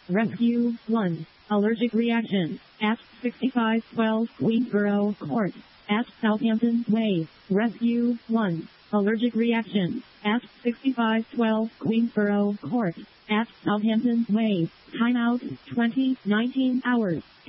Rescue 1. Allergic reaction at 6512 Queensborough Court at Southampton Way. Rescue 1. Allergic reaction at 6512 Queensborough Court at Southampton Way. Timeout 20, 19 hours.